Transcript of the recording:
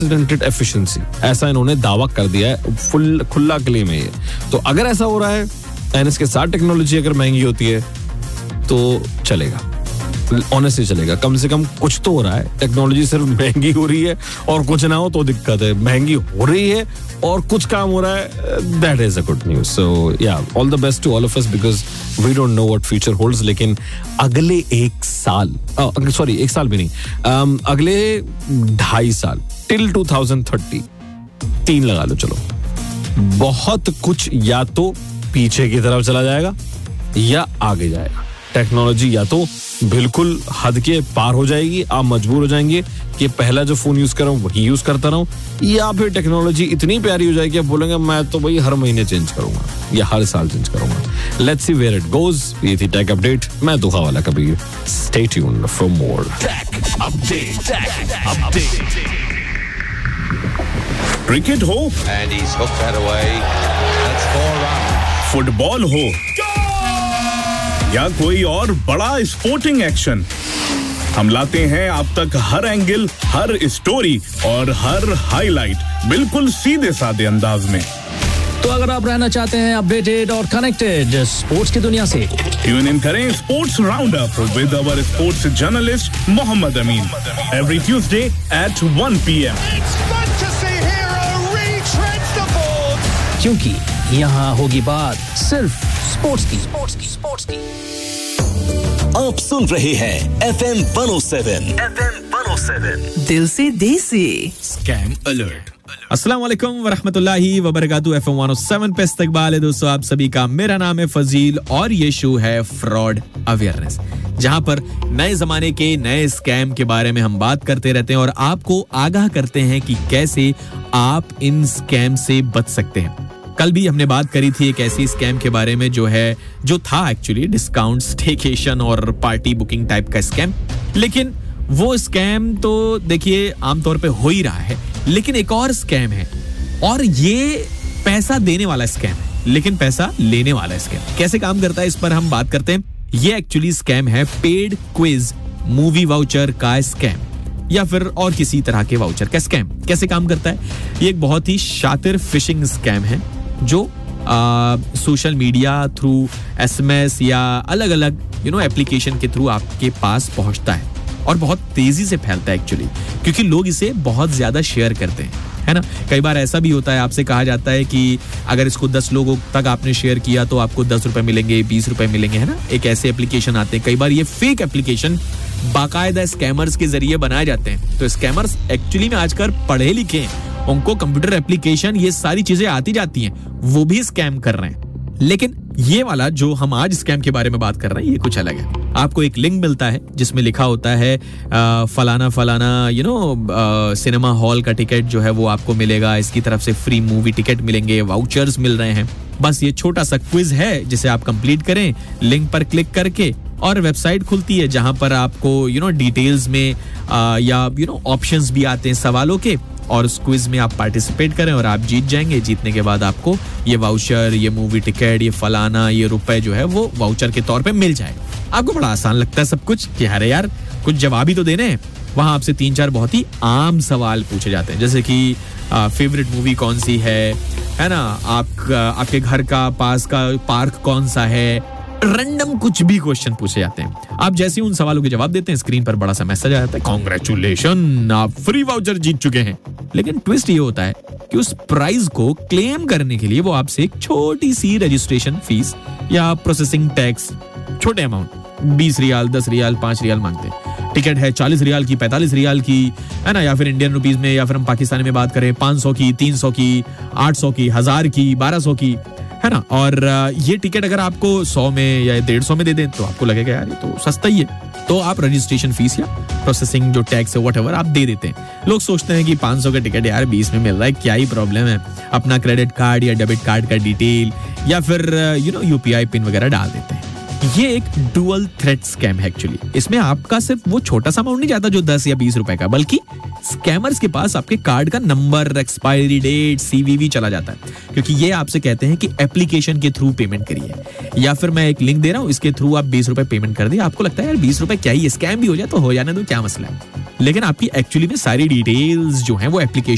Unprecedented efficiency, ऐसा इन्होंने दावा कर दिया है, फुल खुला क्लेम है ये। तो अगर ऐसा हो रहा है एंड इसके साथ टेक्नोलॉजी अगर महंगी होती है तो चलेगा, ऑनेस्टली चलेगा। कम से कम कुछ तो हो रहा है, टेक्नोलॉजी सिर्फ महंगी हो रही है और कुछ ना हो तो दिक्कत है, महंगी हो रही है और कुछ काम हो रहा है, that is a good news. सो या, all the best to all of us because we don't know what future holds. लेकिन अगले एक साल भी नहीं, अगले 2.5 साल टिल 2030, 3 लगा लो चलो, बहुत कुछ या तो पीछे की तरफ चला जाएगा या आगे जाएगा। टेक्नोलॉजी या तो बिल्कुल हद के पार हो जाएगी, आप मजबूर हो जाएंगे कि पहला जो फोन यूज कर रहा हूं वही यूज करता रहूं, या फिर टेक्नोलॉजी इतनी प्यारी हो जाएगी आप बोलेंगे मैं तो भाई हर महीने चेंज करूंगा या हर साल चेंज करूंगा। Let's see where it goes. ये थी टेक अपडेट, मैं दुखा वाला Kabir. Stay tuned for more take update. Cricket हो And he's hooked that away. That's 4 runs. Football हो या कोई और बड़ा स्पोर्टिंग एक्शन, हम लाते हैं आप तक हर एंगल, हर स्टोरी और हर हाईलाइट बिल्कुल सीधे साधे अंदाज में। तो अगर आप रहना चाहते हैं अपडेटेड और कनेक्टेड स्पोर्ट्स की दुनिया से, ट्यून इन करें sports round up with our sports journalist Mohammad Amin every Tuesday at 1 PM। क्योंकि यहाँ होगी बात सिर्फ स्पोर्ट्स की। आप सुन रहे हैं FM 107 दिल से देसी स्कैम अलर्ट। अस्सलाम वालेकुम वरहमतुल्लाहि वबरकातुहू। FM 107 पे इस्तकबाल है दोस्तों आप सभी का। मेरा नाम है फजील और ये शो है फ्रॉड अवेयरनेस, जहां पर नए जमाने के नए स्कैम के बारे में हम बात करते रहते हैं और आपको आगाह करते हैं कि कैसे आप इन स्कैम से बच सकते हैं। कल भी हमने बात करी थी एक ऐसी स्कैम के बारे में जो था एक्चुअली डिस्काउंट, स्टेकेशन और पार्टी बुकिंग टाइप का स्कैम। लेकिन वो स्कैम तो देखिए आमतौर पे हो ही रहा है, लेकिन एक और स्कैम है और ये पैसा देने वाला स्कैम है लेकिन पैसा लेने वाला स्कैम। कैसे काम करता है इस पर हम बात करते हैं। ये एक्चुअली स्कैम है पेड क्विज मूवी वाउचर का स्कैम या फिर और किसी तरह के वाउचर का स्कैम। कैसे काम करता है? ये एक बहुत ही शातिर फिशिंग स्कैम है जो सोशल मीडिया थ्रू SMS या अलग अलग एप्लीकेशन के थ्रू आपके पास पहुंचता है और बहुत तेजी से फैलता है एक्चुअली, क्योंकि लोग इसे बहुत ज्यादा शेयर करते हैं, है ना। कई बार ऐसा भी होता है, आपसे कहा जाता है कि अगर इसको 10 लोगों तक आपने शेयर किया तो आपको 10 रुपए मिलेंगे, 20 रुपए मिलेंगे, है ना। एक ऐसे एप्लीकेशन आते हैं, कई बार ये फेक एप्लीकेशन बाकायदा स्कैमर्स के जरिए बनाए जाते हैं। तो स्कैमर्स एक्चुअली में आजकल पढ़े लिखे हैं, उनको कंप्यूटर एप्लीकेशन ये सारी चीजें आती जाती हैं, वो भी स्कैम कर रहे हैं। लेकिन ये वाला जो हम आज स्कैम के बारे में बात कर रहे हैं ये कुछ अलग है। आपको एक लिंक मिलता है जिसमें लिखा होता है फलाना सिनेमा हॉल का टिकट जो है वो आपको मिलेगा, इसकी तरफ से फ्री मूवी टिकट मिलेंगे, वाउचर्स मिल रहे हैं। बस ये छोटा सा क्विज है जिसे आप कंप्लीट करें लिंक पर क्लिक करके, और वेबसाइट खुलती है जहां पर आपको डिटेल्स में या ऑप्शंस भी आते हैं सवालों के, और उस क्विज में आप पार्टिसिपेट करें और आप जीत जाएंगे। जीतने के बाद आपको ये वाउचर, ये मूवी टिकट, ये फलाना, ये रुपए जो है वो वाउचर के तौर पे मिल जाएगा। आपको बड़ा आसान लगता है सब कुछ कि अरे यार कुछ जवाब ही तो देने हैं। वहां आपसे 3-4 बहुत ही आम सवाल पूछे जाते हैं, जैसे कि फेवरेट मूवी कौन सी है ना, आपके घर का पास का पार्क कौन सा है, रैंडम कुछ भी क्वेश्चन पूछे जाते हैं। आप जैसे ही उन सवालों के जवाब देते हैं स्क्रीन पर बड़ा सा मैसेज आ जाता है, कांग्रेचुलेशन आप फ्री वाउचर जीत चुके हैं। लेकिन ट्विस्ट ये होता है कि उस प्राइज को क्लेम करने के लिए वो आपसे एक छोटी सी रजिस्ट्रेशन फीस या प्रोसेसिंग टैक्स, छोटे अमाउंट 20 रियाल, 10 रियाल, 5 रियाल मांगते हैं। टिकट है 40 रियाल की, 45 रियाल की, है ना, या फिर इंडियन रुपीस में, या फिर हम पाकिस्तानी में बात करें 500 की, 300 की, 800 की, 1000 की, 1200 की, है ना। और ये टिकट अगर आपको 100 में या 150 में दे दें तो आपको लगेगा यार ये तो सस्ता ही है, तो आप रजिस्ट्रेशन फीस या प्रोसेसिंग जो टैक्स है व्हाटएवर आप दे देते हैं। लोग सोचते हैं कि 500 का टिकट यार 20 में मिल रहा है, क्या ही प्रॉब्लम है। अपना क्रेडिट कार्ड या डेबिट कार्ड का डिटेल या फिर UPI पिन वगैरह डाल देते हैं। ये एक डुअल थ्रेट स्कैम है एक्चुअली। इसमें आपका सिर्फ वो छोटा सा अमाउंट नहीं जाता जो 10 या 20 रुपए का, बल्कि स्कैमर्स के पास आपके कार्ड का नंबर, एक्सपायरी डेट, CVV चला जाता है, क्योंकि ये आपसे कहते हैं कि एप्लीकेशन के थ्रू पेमेंट करिए, या फिर मैं एक लिंक दे रहा हूँ इसके थ्रू आप 20 रुपए पेमेंट कर दिए। आपको लगता है यार 20 रुपए क्या ही, स्कैम भी हो जाए तो हो जाने दो, क्या मसला है। लेकिन आपकी एक्चुअली में सारी डिटेल्स जो है वो एप्लीकेशन